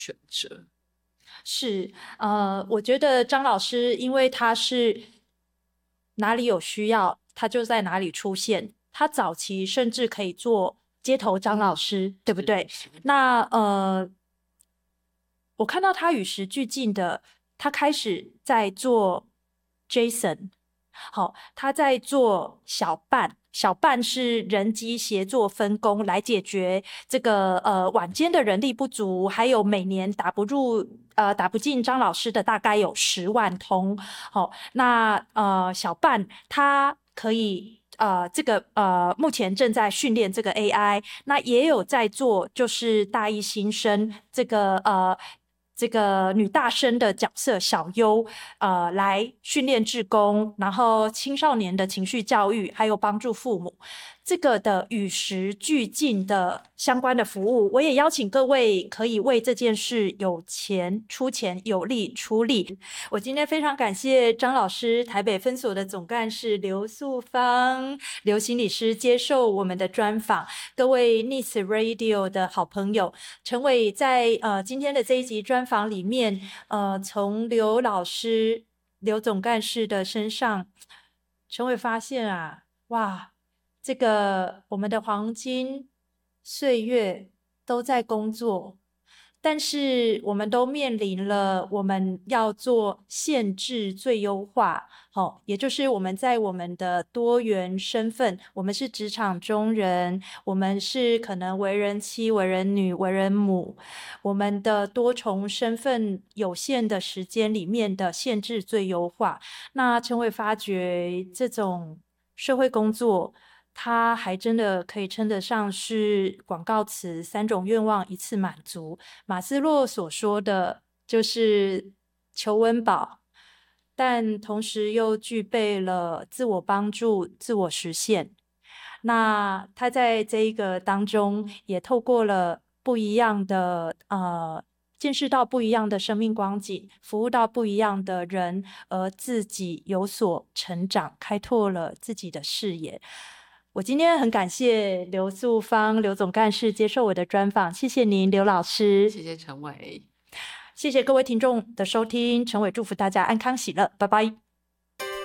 选择。 是，我觉得张老师，因为他是哪里有需要，他就在哪里出现。他早期甚至可以做街头张老师，对不对？那我看到他与时俱进的，他开始在做 Jason，好，他在做小办，小办是人机协作分工来解决这个晚间的人力不足，还有每年打不进张老师的大概有10万通。好，那小办他可以。目前正在训练这个 AI，那也有在做，就是大一新生这个女大生的角色小优，来训练志工，然后青少年的情绪教育，还有帮助父母，这个的与时俱进的相关的服务，我也邀请各位可以为这件事有钱出钱，有力出力。我今天非常感谢张老师，台北分所的总干事刘素芳刘心理师接受我们的专访，各位 Nice Radio 的好朋友。陈伟在今天的这一集专访里面，从刘老师、刘总干事的身上，陈伟发现啊，哇，这个我们的黄金岁月都在工作，但是我们都面临了我们要做限制最优化，也就是我们在我们的多元身份，我们是职场中人，我们是可能为人妻、为人女、为人母，我们的多重身份有限的时间里面的限制最优化。那陈伟发觉这种社会工作，它还真的可以称得上是广告词3种愿望一次满足。马斯洛所说的就是求温饱，但同时又具备了自我帮助、自我实现。那他在这一个当中，也透过了不一样的见识到不一样的生命光景，服务到不一样的人，而自己有所成长，开拓了自己的视野。我今天很感谢刘素芳刘总干事接受我的专访，谢谢您，刘老师。 谢谢陈伟。 谢谢各位听众的收听，陈伟祝福大家安康喜乐，拜拜。